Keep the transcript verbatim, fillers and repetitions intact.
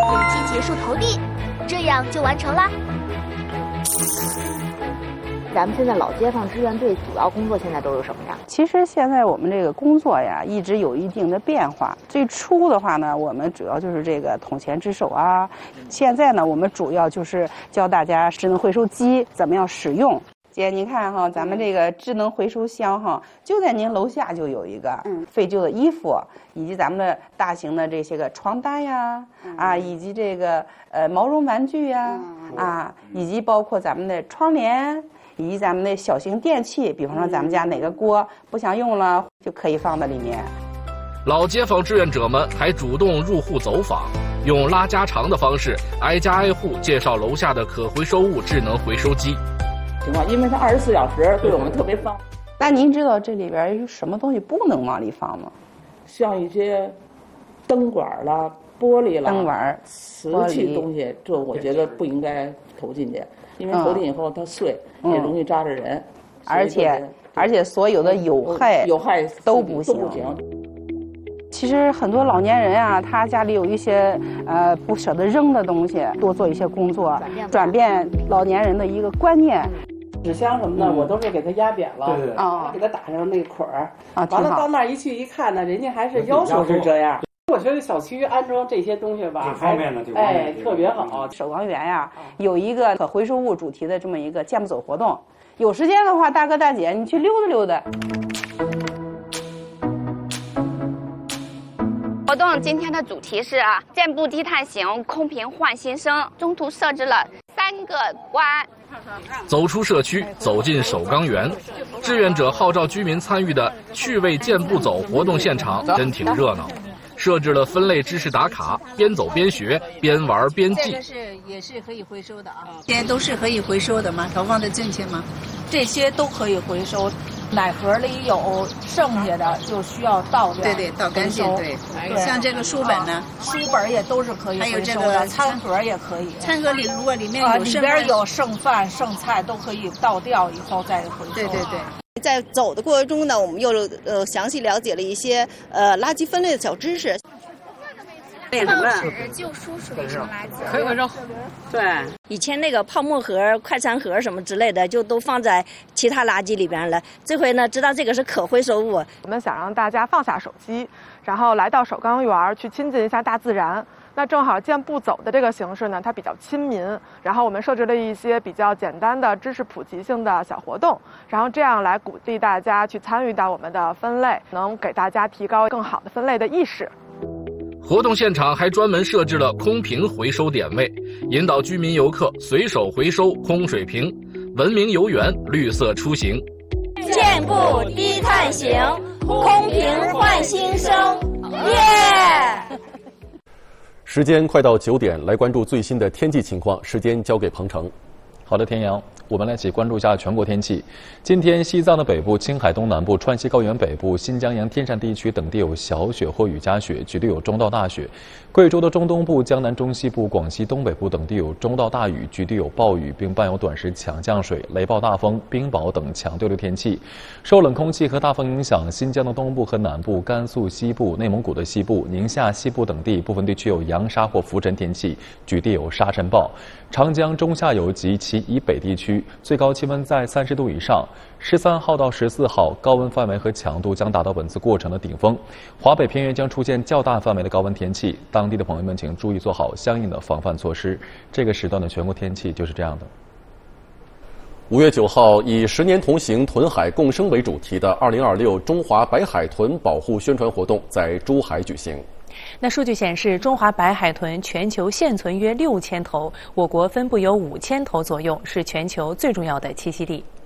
累计结束投递，这样就完成啦。 咱们现在老街坊志愿队主要工作现在都是什么呀？ 其实现在我们这个工作呀，一直有一定的变化。最初的话呢，我们主要就是这个统前值守啊。现在呢，我们主要就是教大家智能回收机怎么样使用。姐，您看哈，咱们这个智能回收箱哈，就在您楼下就有一个，嗯，废旧的衣服，以及咱们的大型的这些个床单呀，嗯、啊，以及这个呃毛绒玩具呀，嗯、啊，以及包括咱们的窗帘，以及咱们的小型电器，比方说咱们家哪个锅不想用了，就可以放在里面。 老街坊志愿者们还主动入户走访，用拉家常的方式，挨家挨户介绍楼下的可回收物智能回收机。 情况，因为它二十四小时，对我们特别方便。 那您知道这里边有什么东西不能往里放吗？ 像一些灯管啦、玻璃啦、 灯管、 瓷器东西，这我觉得不应该投进去，因为投进以后它碎， 嗯、 也容易扎着人。 而且而且所有的有害有害都不行。 都不行。 其实很多老年人啊，他家里有一些呃不舍得扔的东西，多做一些工作，转变老年人的一个观念。 纸箱什么的，嗯、我都是给它压扁了， 对对啊，给它打上那个捆儿， 啊， 完了到那儿一去一看呢，人家还是要求是这样。我觉得小区安装这些东西吧， 方便的， 哎，特别好。 首钢园呀，有一个可回收物主题的这么一个健步走活动，有时间的话，大哥大姐你去溜达溜达。 活动今天的主题是啊，健步低碳行，空瓶换新生。中途设置了三个关。 走出社区，走进首钢园，志愿者号召居民参与的趣味健步走活动现场真挺热闹。设置了分类知识打卡，边走边学，边玩边记。 这个是也是可以回收的啊，这些都是可以回收的吗？投放的进去吗？ 这些都可以回收。奶盒里有剩下的就需要倒掉， 对对，倒干净。对，像这个书本呢， 书本也都是可以回收的，还有这个餐盒也可以。 餐盒里如果里面有里边有剩饭剩菜，都可以倒掉以后再回收。 对对对。 在走的过程中呢，我们又呃详细了解了一些呃垃圾分类的小知识。 报纸、旧书属于什么垃圾？ 可以回收。对， 以前那个泡沫盒、快餐盒什么之类的，就都放在其他垃圾里边了。这回呢，知道这个是可回收物。 我们想让大家放下手机，然后来到首钢园去亲近一下大自然。那正好健步走的这个形式呢，它比较亲民，然后我们设置了一些比较简单的知识普及性的小活动，然后这样来鼓励大家去参与到我们的分类，能给大家提高更好的分类的意识。 活动现场还专门设置了空瓶回收点位，引导居民游客随手回收空水瓶，文明游园，绿色出行。 健步低碳行，空瓶换新生，耶！ 时间快到九点，来关注最新的天气情况。时间交给彭程。 好的，田阳，我们来一起关注一下全国天气。今天，西藏的北部、青海东南部、川西高原北部、新疆洋天山地区等地有小雪或雨夹雪，局地有中到大雪；贵州的中东部、江南中西部、广西东北部等地有中到大雨，局地有暴雨，并伴有短时强降水、雷暴大风、冰雹等强对流天气。受冷空气和大风影响，新疆的东部和南部、甘肃西部、内蒙古的西部、宁夏西部等地部分地区有扬沙或浮尘天气，局地有沙尘暴。长江中下游及其以北地区最高气温在三十度以上，十三号到十四号高温范围和强度将达到本次过程的顶峰。华北平原将出现较大范围的高温天气，当地的朋友们请注意做好相应的防范措施。这个时段的全国天气就是这样的。 五月九号，以十年同行，屯海共生为主题的二零二六中华白海豚保护宣传活动在珠海举行。 那数据显示，中华白海豚全球现存约六千头，我国分布有五千头左右，是全球最重要的栖息地。